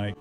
Mike.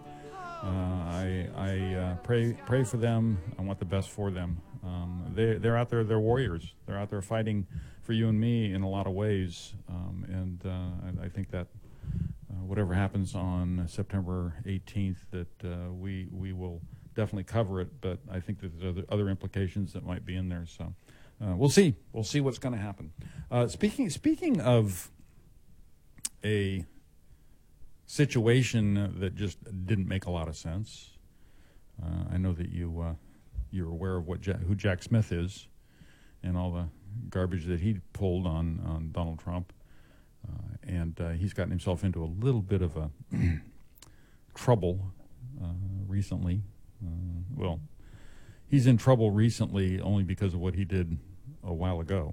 I pray for them. I want the best for them. They're out there. They're warriors. They're out there fighting for you and me in a lot of ways. And I think that whatever happens on September 18th, that we will definitely cover it. But I think that there's other implications that might be in there. So we'll see. We'll see what's going to happen. Speaking of a situation that just didn't make a lot of sense. I know that you're aware of who Jack Smith is, and all the garbage that he pulled on Donald Trump, and he's gotten himself into a little bit of a trouble recently. Well, he's in trouble recently only because of what he did a while ago.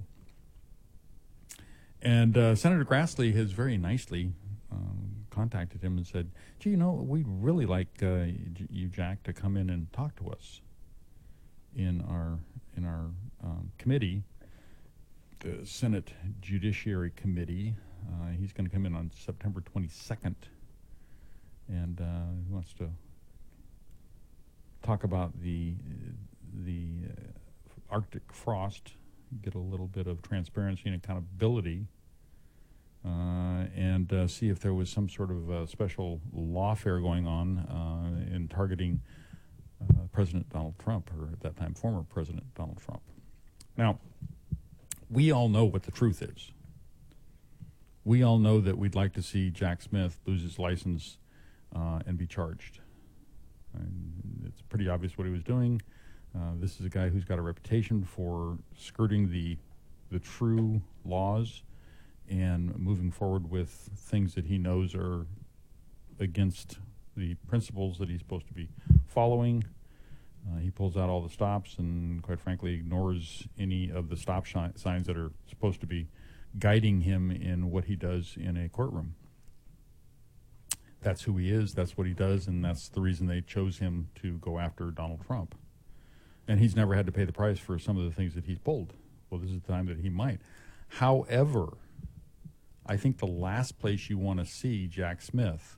And Senator Grassley has very nicely contacted him and said, gee, we'd really like you, Jack, to come in and talk to us in our committee, the Senate Judiciary Committee. He's going to come in on September 22nd, and he wants to talk about the Arctic frost, get a little bit of transparency and accountability, and see if there was some sort of special lawfare going on in targeting President Donald Trump, or at that time former President Donald Trump. Now, we all know what the truth is. We all know that we'd like to see Jack Smith lose his license and be charged. And it's pretty obvious what he was doing. This is a guy who's got a reputation for skirting the true laws and moving forward with things that he knows are against the principles that he's supposed to be following. He pulls out all the stops and, quite frankly, ignores any of the stop signs that are supposed to be guiding him in what he does in a courtroom. That's who he is, that's what he does, and that's the reason they chose him to go after Donald Trump. And he's never had to pay the price for some of the things that he's pulled. Well, this is the time that he might. However, I think the last place you want to see Jack Smith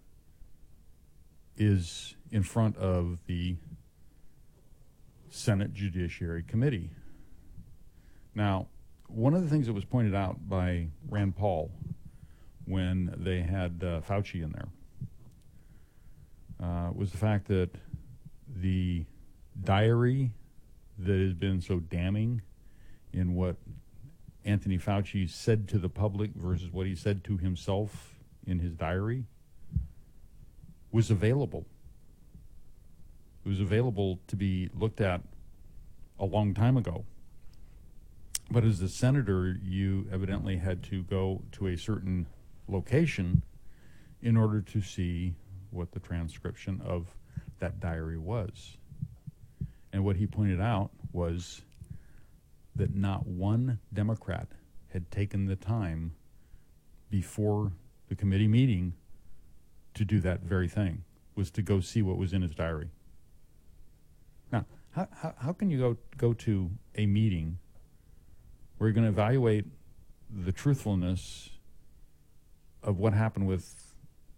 is in front of the Senate Judiciary Committee. Now, one of the things that was pointed out by Rand Paul when they had Fauci in there was the fact that the diary that has been so damning in what Anthony Fauci said to the public versus what he said to himself in his diary was available. It was available to be looked at a long time ago. But as a senator, you evidently had to go to a certain location in order to see what the transcription of that diary was. And what he pointed out was that not one Democrat had taken the time before the committee meeting to do that very thing, was to go see what was in his diary. Now, how can you go to a meeting where you're going to evaluate the truthfulness of what happened with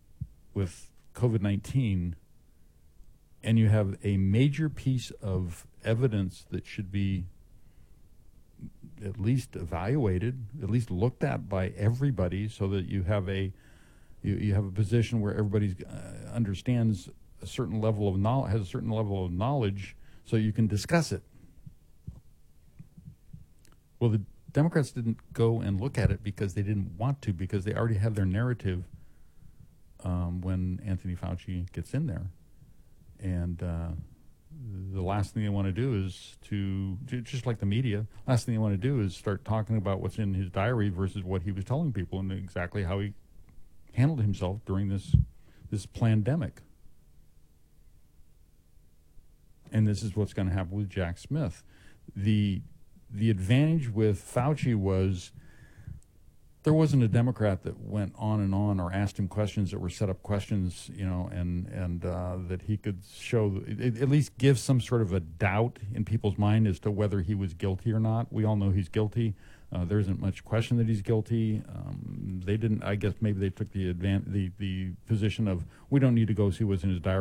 COVID-19, and you have a major piece of evidence that should be at least evaluated, at least looked at by everybody, so that you have a position where everybody understands a certain level of knowledge, has a certain level of knowledge, so you can discuss it. Well, the Democrats didn't go and look at it because they didn't want to, because they already have their narrative when Anthony Fauci gets in there. And the last thing they want to do is to, just like the media, last thing they want to do is start talking about what's in his diary versus what he was telling people and exactly how he handled himself during this pandemic. And this is what's going to happen with Jack Smith. The advantage with Fauci was there wasn't a Democrat that went on or asked him questions that were set up questions, and that he could show, at least give some sort of a doubt in people's mind as to whether he was guilty or not. We all know he's guilty. There isn't much question that he's guilty. They didn't. I guess maybe they took the position of, we don't need to go see what's in his diary.